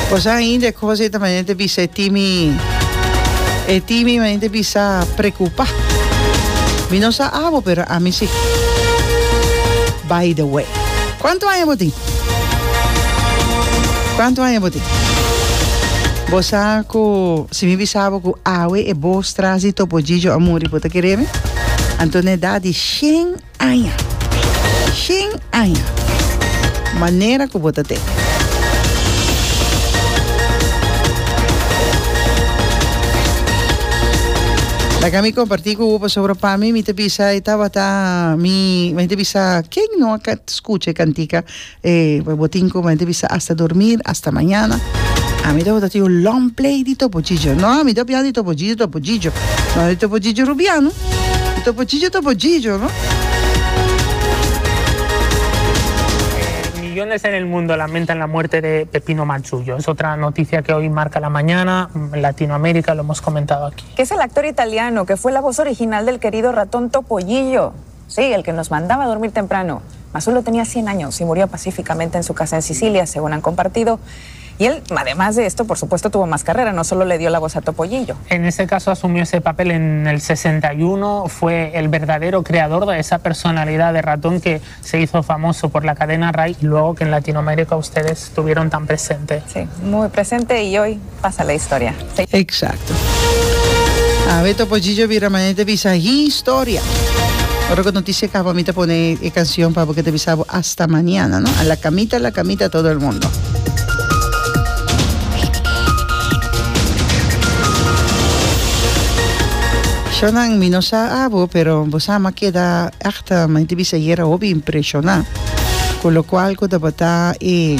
Cosa ainda cose também te bisa timi mas te bisa preocupa. Mi no sa abo pero a mí sí. By the way. ¿Cuánto hay botín? ¿Cuánto hay botín? Bosa ko si mi bisabo ko awe e bos trazi topogillo amori pota quereme. Antone dadi 100 años. 100 años. Manera ko bota te. La que mi compartí con Upa sobre Pami, mi te pisa estaba mi te pisa ¿quién no escuche cantica botinco mi te pisa hasta dormir hasta mañana. A mí te voy a decir un long play di Topoggillo. No, a mí te piace di Topoggillo. No, di Topoggillo Rubiano. Di Topoggillo, ¿no? Millones en el mundo lamentan la muerte de Peppino Mazzullo. Es otra noticia que hoy marca la mañana. En Latinoamérica lo hemos comentado aquí. Que es el actor italiano que fue la voz original del querido ratón Topollillo. Sí, el que nos mandaba a dormir temprano. Mazzullo tenía 100 años y murió pacíficamente en su casa en Sicilia, según han compartido. Y él, además de esto, por supuesto, tuvo más carrera, no solo le dio la voz a Topollillo. En ese caso asumió ese papel en el 61, fue el verdadero creador de esa personalidad de ratón que se hizo famoso por la cadena RAI y luego que en Latinoamérica ustedes tuvieron tan presente. Sí, muy presente y hoy pasa la historia. Sí. Exacto. A ver, Topoggillo viramente visa historia. Ahora con noticia que para mí te pone canción para porque te visabo hasta mañana, ¿no? A la camita todo el mundo. Yo no mi no abo, pero vos ama queda hasta me te visa ayer obvio impresionante. Con lo cual cuando bata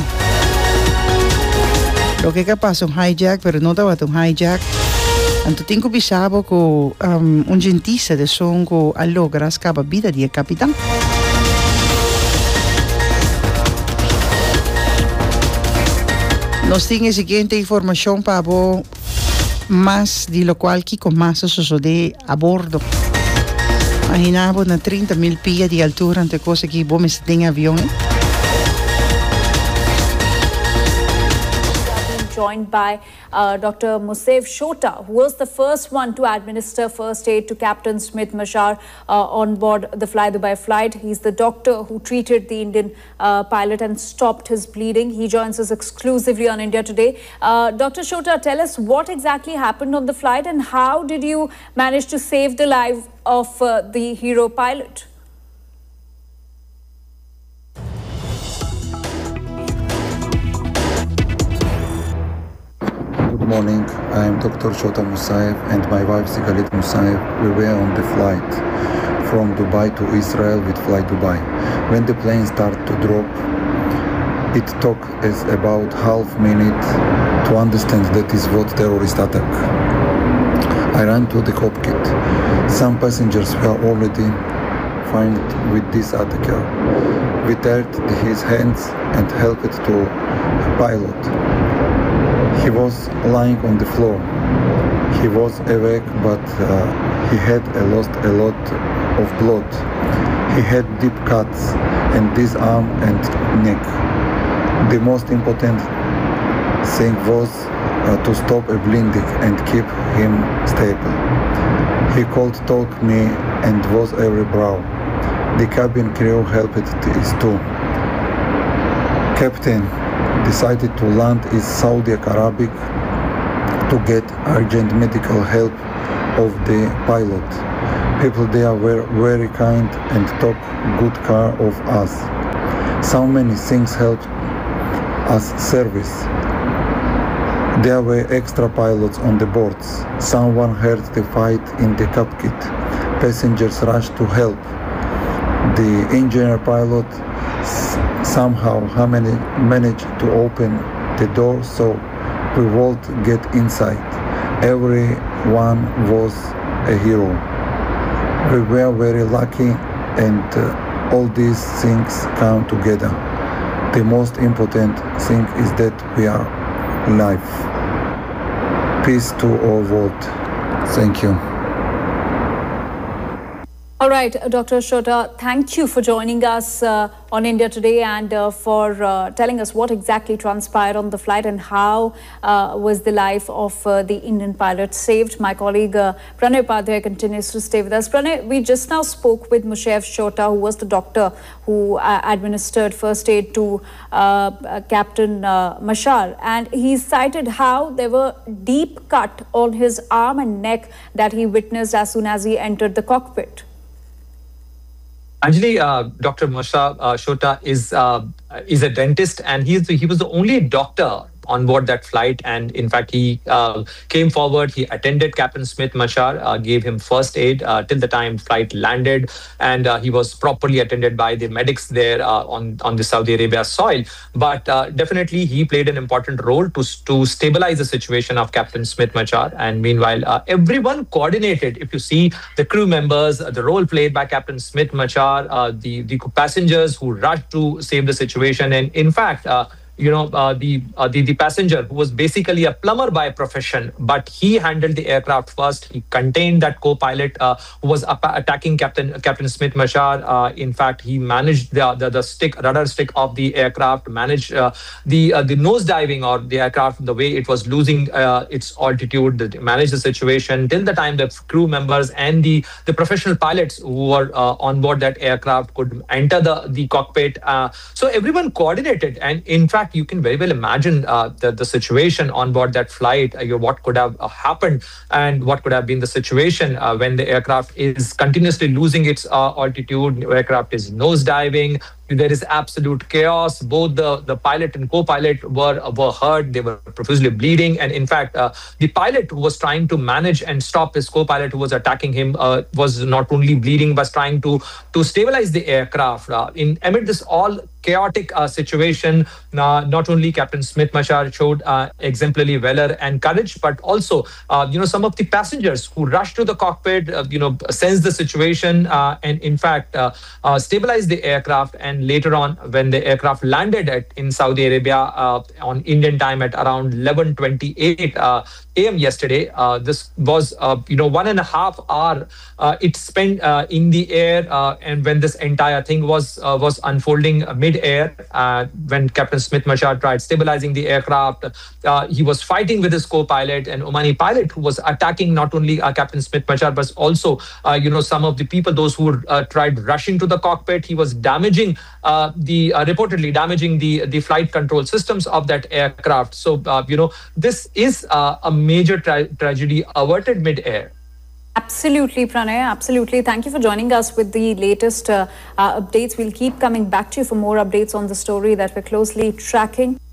lo que capaz un hijack, pero no estaba un hijack. Anto tengo bisabo con un gentista de songo allogras capa vida di capitán. Nos tiene siguiente información para vos. Más de lo cual que con más sucede a bordo. Imaginamos na 30.000 pies de altura ante cosa que vos me en avión. Joined by Dr. Musaif Shota, who was the first one to administer first aid to Captain Smith Mashar on board the Fly Dubai flight. He's the doctor who treated the Indian pilot and stopped his bleeding. He joins us exclusively on India Today. Dr. Shota, tell us what exactly happened on the flight and how did you manage to save the life of the hero pilot? Good morning, I am Dr. Shota Musaif and my wife Sigalit Musaif. We were on the flight from Dubai to Israel with Fly Dubai. When the plane started to drop, it took us about half minute to understand that is what terrorist attack. I ran to the cockpit. Some passengers were already found with this attacker. We tied his hands and helped to pilot. He was lying on the floor. He was awake, but he had lost a lot of blood. He had deep cuts in this arm and neck. The most important thing was to stop a bleeding and keep him stable. He could talk me and was every brow. The cabin crew helped us too. Captain decided to land in Saudi Arabia to get urgent medical help of the pilot. People there were very kind and took good care of us. So many things helped us service. There were extra pilots on the boards. Someone heard the fight in the cockpit. Passengers rushed to help. The engineer pilot somehow managed to open the door so we would get inside. Everyone was a hero. We were very lucky and all these things come together. The most important thing is that we are alive. Peace to all world. Thank you. All right, Dr. Shota, thank you for joining us on India Today and for telling us what exactly transpired on the flight and how was the life of the Indian pilot saved. My colleague Pranay Upadhyay continues to stay with us. Pranay, we just now spoke with Mushaif Shota, who was the doctor who administered first aid to Captain Mashar, and he cited how there were deep cuts on his arm and neck that he witnessed as soon as he entered the cockpit. Anjali, Dr. Mushaif Shota is a dentist, and he was the only doctor on board that flight. And in fact, he came forward, he attended Captain Smith Mashar, gave him first aid till the time flight landed, and he was properly attended by the medics there on the Saudi Arabia soil. But definitely, he played an important role to stabilize the situation of Captain Smith Mashar. And meanwhile, everyone coordinated. If you see the crew members, the role played by Captain Smith Mashar, the passengers who rushed to save the situation, and in fact, the passenger who was basically a plumber by profession, but he handled the aircraft first. He contained that co-pilot who was attacking Captain Smith Mashar. In fact, he managed the rudder stick of the aircraft, managed the nose diving or the aircraft the way it was losing its altitude, managed the situation till the time the crew members and the professional pilots who were on board that aircraft could enter the cockpit. So everyone coordinated, and in fact, you can very well imagine the situation on board that flight, what could have happened and what could have been the situation when the aircraft is continuously losing its altitude, aircraft is nose diving. There is absolute chaos. Both the pilot and co-pilot were hurt. They were profusely bleeding. And in fact, the pilot who was trying to manage and stop his co-pilot who was attacking him was not only bleeding, but trying to stabilize the aircraft. Amid this all chaotic situation, not only Captain Smith Mashar showed exemplary valor and courage, but also, some of the passengers who rushed to the cockpit, sensed the situation and in fact, stabilized the aircraft. And later on, when the aircraft landed in Saudi Arabia on Indian time at around 11:28 a.m. yesterday, this was 1.5 hour it spent in the air, and when this entire thing was unfolding mid-air, when Captain Smith Mashar tried stabilizing the aircraft, he was fighting with his co-pilot, and Omani pilot who was attacking not only Captain Smith Mashar but also some of the people, those who tried rushing to the cockpit. He was damaging reportedly damaging the flight control systems of that aircraft. So this is a major tragedy averted mid-air. Absolutely, Pranay. Absolutely. Thank you for joining us with the latest updates. We'll keep coming back to you for more updates on the story that we're closely tracking.